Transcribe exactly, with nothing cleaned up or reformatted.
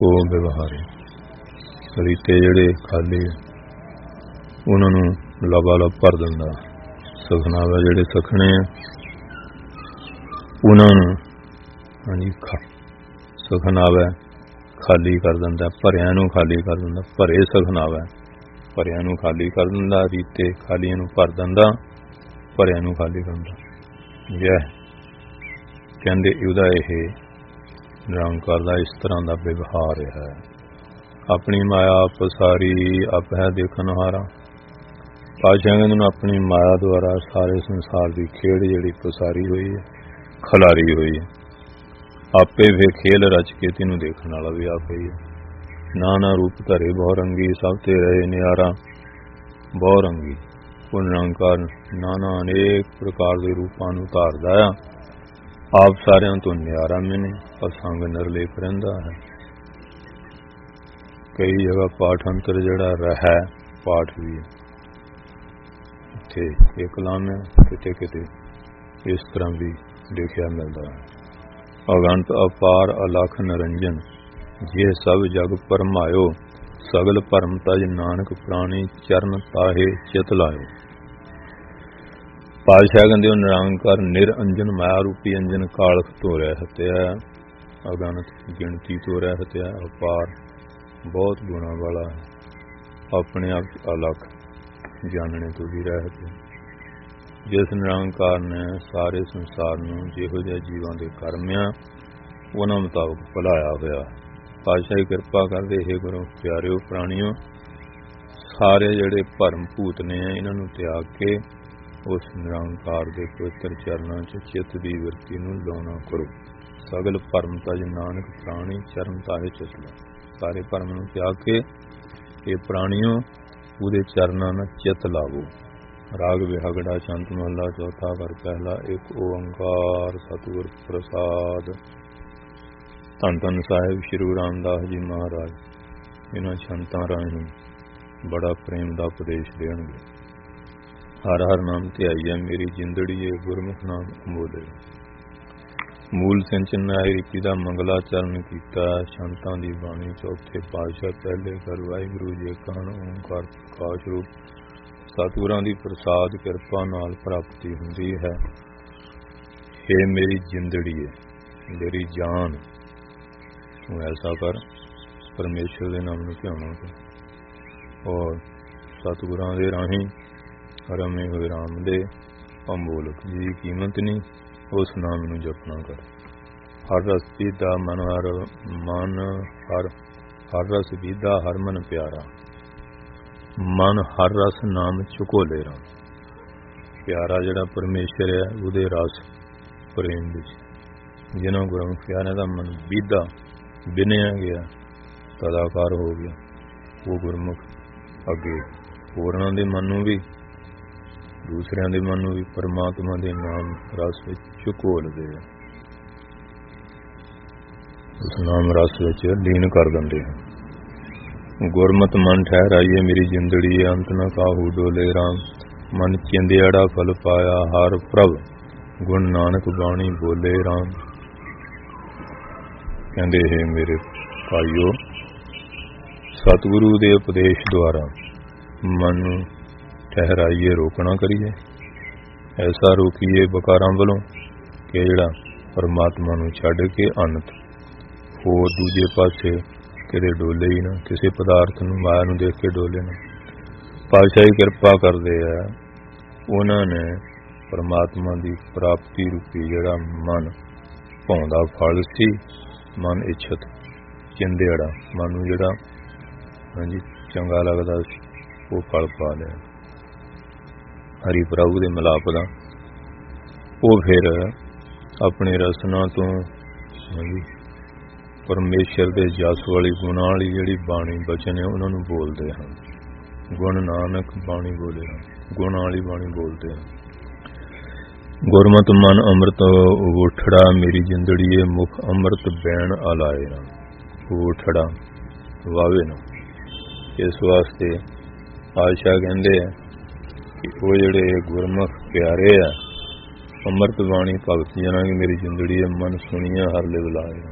ਉਹ ਵਿਵਹਾਰੇ ਰੀਤੇ ਜਿਹੜੇ ਖਾਲੀ ਉਹਨਾਂ ਨੂੰ ਲਬਾ ਲਬ ਭਰ ਦਿੰਦਾ। ਸਖਨਾਵਾ ਜਿਹੜੇ ਸਖਣੇ ਆ ਉਹਨਾਂ ਨੂੰ ਹਾਂਜੀ ਸਖਨਾਵਾ ਖਾਲੀ ਕਰ ਦਿੰਦਾ, ਭਰਿਆਂ ਨੂੰ ਖਾਲੀ ਕਰ ਦਿੰਦਾ। ਭਰੇ ਸਖਨਾਵਾ ਭਰਿਆਂ ਨੂੰ ਖਾਲੀ ਕਰ ਦਿੰਦਾ, ਰੀਤੇ ਖਾਲੀਆਂ ਨੂੰ ਭਰ ਦਿੰਦਾ, ਭਰਿਆਂ ਨੂੰ ਖਾਲੀ ਕਰਦਾ। ਯਹ ਕਹਿੰਦੇ ਉਹਦਾ ਇਹ ਨਿਰੰਕਾਰ ਦਾ ਇਸ ਤਰ੍ਹਾਂ ਦਾ ਵਿਵਹਾਰ ਹੈ। ਆਪਣੀ ਮਾਇਆ ਪਸਾਰੀ ਆਪ ਹੈ ਦੇਖਣ ਹਾਰਾ। ਪਾਤਸ਼ਾਹ ਕਹਿੰਦੇ ਨੂੰ ਆਪਣੀ ਮਾਇਆ ਦੁਆਰਾ ਸਾਰੇ ਸੰਸਾਰ ਦੀ ਖੇਡ ਜਿਹੜੀ ਪਸਾਰੀ ਹੋਈ ਹੈ, ਖਿਲਾਰੀ ਹੋਈ ਹੈ। ਆਪੇ ਫਿਰ ਖੇਲ ਰਚ ਕੇ ਤੈਨੂੰ ਦੇਖਣ ਵਾਲਾ ਵੀ ਆਪੇ ਹੀ ਹੈ। ਨਾਨਾ ਰੂਪ ਧਰੇ ਬਹੁ ਰੰਗੀ, ਸਭ ਤੇ ਰਹੇ ਨਿਆਰਾ ਬਹੁ ਰੰਗੀ। ਉਹ ਨਿਰੰਕਾਰ ਨਾਨਾ ਅਨੇਕ ਪ੍ਰਕਾਰ ਦੇ ਰੂਪਾਂ ਨੂੰ ਧਾਰਦਾ ਆ। ਆਪ ਸਾਰਿਆਂ ਤੋਂ ਨਿਆਰਾ ਮੈਨੇ ਅਸੰਗ ਨਿਰਲੇਪ ਰਹਿੰਦਾ ਹੈ। ਕਈ ਜਗ੍ਹਾ ਪਾਠ ਅੰਤਰ ਜਿਹੜਾ ਰਹਾ ਪਾਠ ਵੀ ਹੈ, ਇੱਥੇ ਇਹ ਕਲਾਮ ਹੈ, ਕਿਤੇ ਕਿਤੇ ਇਸ ਤਰ੍ਹਾਂ ਵੀ ਦੇਖਿਆ ਮਿਲਦਾ ਹੈ। ਅਗੰਤ ਅਪਾਰ ਅਲਖ ਨਿਰੰਜਨ, ਜੇ ਸਭ ਜਗ ਭਰਮਾਇਓ। ਸਗਲ ਭਰਮ ਤਜ ਨਾਨਕ ਪ੍ਰਾਣੀ, ਚਰਨ ਤਾਹੇ ਚਿਤ ਲਾਇਓ। ਪਾਤਸ਼ਾਹ ਕਹਿੰਦੇ ਉਹ ਨਿਰੰਕਾਰ ਨਿਰਅੰਜਨ ਮਾਇਆ ਰੂਪੀ ਅੰਜਨ ਕਾਲਖ ਤੋਂ ਰਹਿਤ ਹੈ। ਅਗੰਤ ਗਿਣਤੀ ਤੋਂ ਰਹਿਤ ਹੈ। ਅਪਾਰ ਬਹੁਤ ਗੁਣਾ ਵਾਲਾ ਹੈ। ਆਪਣੇ ਆਪ ਅਲਖ ਜਾਣਨੇ ਤੋਂ ਵੀ ਰਹਿਤ ਹੈ। ਜਿਸ ਨਿਰੰਕਾਰ ਨੇ ਸਾਰੇ ਸੰਸਾਰ ਨੂੰ ਜਿਹੋ ਜਿਹੇ ਜੀਵਾਂ ਦੇ ਕਰਮ ਆ ਉਹਨਾਂ ਮੁਤਾਬਕ ਭੁਲਾਇਆ ਹੋਇਆ। ਪਾਤਸ਼ਾਹੀ ਕਿਰਪਾ ਕਰਦੇ ਇਹ ਗੁਰੂ ਪਿਆਰਿਓ ਪ੍ਰਾਣੀਓ, ਸਾਰੇ ਜਿਹੜੇ ਭਰਮ ਭੂਤ ਨੇ ਇਹਨਾਂ ਨੂੰ ਤਿਆਗ ਕੇ ਉਸ ਨਿਰੰਕਾਰ ਦੇ ਪਵਿੱਤਰ ਚਰਨਾਂ 'ਚ ਚਿੱਤ ਦੀ ਵਰਤੀ ਨੂੰ ਲਾਉਣਾ ਕਰੋ। ਸਗਲ ਭਰਮ ਤਜ ਨਾਨਕ ਪ੍ਰਾਣੀ, ਚਰਨ ਤਾਹੇ ਚਿਤ ਲਾਓ। ਸਾਰੇ ਭਰਮ ਨੂੰ ਤਿਆਗ ਕੇ ਇਹ ਪ੍ਰਾਣੀਓ ਉਹਦੇ ਚਰਨਾਂ ਨਾਲ ਚਿੱਤ ਲਾਵੋ। ਰਾਗ ਵਿਹਗੜਾ ਚੰਤ ਮਹਲਾ ਚੌਥਾ ਵਰ ਪਹਿਲਾ। ਇੱਕ ਓੰਕਾਰ ਸਤਿਗੁਰ ਪ੍ਰਸਾਦ। ਧੰਨ ਧੰਨ ਸਾਹਿਬ ਸ਼੍ਰੀ ਗੁਰੂ ਰਾਮਦਾਸ ਜੀ ਮਹਾਰਾਜ ਇਹਨਾਂ ਛੰਤਾਂ ਰਾਹੀਂ ਬੜਾ ਪ੍ਰੇਮ ਦਾ ਉਪਦੇਸ਼ ਦੇਣਗੇ। ਹਰ ਹਰ ਨਾਮ ਧਿਆਈਐ ਮੇਰੀ ਜਿੰਦੜੀਏ, ਗੁਰਮੁਖ ਨਾਮ ਅਮੋਲੇ। ਮੂਲ ਸਿੰਚਨ ਨਾਇ ਰੀਤੀ ਦਾ ਮੰਗਲਾਚਰਨ ਕੀਤਾ। ਸ਼ੰਤਾਂ ਦੀ ਬਾਣੀ ਚੌਥੇ ਪਾਤਸ਼ਾਹ ਪਹਿਲੇ ਕਰ ਵਾਹਿਗੁਰੂ ਜੀ ਕਾ ਓੰਕਾਰ ਪ੍ਰਕਾਸ਼ ਰੂਪ ਸਤਿਗੁਰਾਂ ਦੀ ਪ੍ਰਸਾਦ ਕਿਰਪਾ ਨਾਲ ਪ੍ਰਾਪਤੀ ਹੁੰਦੀ ਹੈ। ਹੇ ਮੇਰੀ ਜਿੰਦੜੀਏ, ਮੇਰੀ ਜਾਨ, ਤੂੰ ਐਸਾ ਕਰ ਪਰਮੇਸ਼ਰ ਦੇ ਨਾਮ ਨੂੰ ਧਿਆਵਾਂ ਕਰ ਔਰ ਸਤਿਗੁਰਾਂ ਦੇ ਰਾਹੀਂ ਰਮੇ ਹੋਏ ਰਾਮ ਦੇ ਅਮੋਲਕ ਜੀ ਕੀਮਤ ਨਹੀਂ ਉਸ ਨਾਮ ਨੂੰ ਜਪਣਾ ਕਰ। ਹਰ ਰਸ ਪੀਦਾ ਮਨ ਹਰ ਮਨ ਹਰ ਹਰ ਰਸ ਪੀਦਾ ਹਰ ਮਨ ਪਿਆਰਾ। ਮਨ ਹਰ ਰਸ ਨਾਮ ਝਕੋਲੇ ਰਾਮ। ਪਿਆਰਾ ਜਿਹੜਾ ਪਰਮੇਸ਼ਰ ਹੈ ਉਹਦੇ ਰਸ ਪ੍ਰੇਮ ਵਿੱਚ ਜਿਹਨਾਂ ਗੁਰਮੁਖ ਪਿਆਰਿਆਂ ਦਾ ਮਨ ਬੀਦਾ ਬਿਨਿਆ ਗਿਆ, ਤਦਾਕਾਰ ਹੋ ਗਿਆ। ਉਹ ਗੁਰਮੁਖ ਅੱਗੇ ਹੋਰਾਂ ਦੇ ਮਨ ਨੂੰ ਵੀ ਦੂਸਰਿਆਂ ਦੇ ਮਨ ਨੂੰ ਵੀ ਪਰਮਾਤਮਾ ਦੇ ਨਾਮ ਰਸ ਵਿੱਚ ਝਕੋਲਦੇ ਆ, ਉਸ ਨਾਮ ਰਸ ਵਿੱਚ ਲੀਨ ਕਰ ਦਿੰਦੇ ਹਨ। ਗੁਰਮਤਿ ਮਨ ਠਹਿਰਾਈਏ ਮੇਰੀ ਜਿੰਦੜੀ, ਅੰਤ ਨ ਕਾਹੂ ਡੋਲੇ ਰਾਮ। ਮਨ ਚਿੰਦਿਆੜਾ ਫਲ ਪਾਇਆ ਹਰ ਪ੍ਰਭ, ਗੁਣ ਨਾਨਕ ਬਾਣੀ ਬੋਲੇ ਰਾਮ। ਕਹਿੰਦੇ ਹੈ ਮੇਰੇ ਭਾਈਓ, ਸਤਿਗੁਰੂ ਦੇ ਉਪਦੇਸ਼ ਦੁਆਰਾ ਮਨ ਨੂੰ ਠਹਿਰਾਈਏ, ਰੋਕਣਾ ਕਰੀਏ। ਐਸਾ ਰੋਕੀਏ ਬਕਾਰਾਂ ਵੱਲੋਂ ਕਿ ਜਿਹੜਾ ਪਰਮਾਤਮਾ ਨੂੰ ਛੱਡ ਕੇ ਅੰਤ ਹੋਰ ਦੂਜੇ ਪਾਸੇ ਕਿਤੇ ਡੋਲੇ ਹੀ ਨਾ, ਕਿਸੇ ਪਦਾਰਥ ਨੂੰ ਮਾਇਆ ਨੂੰ ਦੇਖ ਕੇ ਡੋਲੇ ਨਾ। ਪਾਤਸ਼ਾਹੀ ਕਿਰਪਾ ਕਰਦੇ ਆ, ਉਹਨਾਂ ਨੇ ਪਰਮਾਤਮਾ ਦੀ ਪ੍ਰਾਪਤੀ ਰੂਪੀ ਜਿਹੜਾ ਮਨ ਭਾਉਂਦਾ ਫਲ ਸੀ, ਮਨ ਇੱਛਤ ਚਿੰਦੇੜਾ ਮਨ ਨੂੰ ਜਿਹੜਾ ਹਾਂਜੀ ਚੰਗਾ ਲੱਗਦਾ ਸੀ, ਉਹ ਫਲ ਪਾ ਲਿਆ ਹਰੀ ਪ੍ਰਭੂ ਦੇ ਮਿਲਾਪ ਦਾ। ਉਹ ਫਿਰ ਆਪਣੇ ਰਸਨਾ ਤੋਂ ਹਾਂਜੀ ਪਰਮੇਸ਼ਰ ਦੇ ਜਸ ਵਾਲੀ ਗੁਣਾਂ ਵਾਲੀ ਜਿਹੜੀ ਬਾਣੀ ਬਚਨ ਹੈ ਉਹਨਾਂ ਨੂੰ ਬੋਲਦੇ ਹਨ। ਗੁਣ ਨਾਨਕ ਬਾਣੀ ਬੋਲੇ ਹਨ, ਗੁਣਾਂ ਵਾਲੀ ਬਾਣੀ ਬੋਲਦੇ ਹਨ। ਗੁਰਮਤਿ ਮਨ ਅੰਮ੍ਰਿਤ ਉਠੜਾ ਮੇਰੀ ਜਿੰਦੜੀਏ, ਮੁਖ ਅੰਮ੍ਰਿਤ ਬੈਣ ਆਲਾਏ ਨਾ। ਉਠੜਾ ਵਾਵੇ ਨਾ। ਇਸ ਵਾਸਤੇ ਪਾਤਸ਼ਾਹ ਕਹਿੰਦੇ ਆ ਕਿ ਉਹ ਜਿਹੜੇ ਗੁਰਮੁਖ ਪਿਆਰੇ ਆ, ਅੰਮ੍ਰਿਤ ਬਾਣੀ ਭਗਤ ਜਨਾਂ ਦੀ ਮੇਰੀ ਜਿੰਦੜੀ ਹੈ, ਮਨ ਸੁਣੀਆਂ ਹਰ ਲਿਵ ਲਾਏ।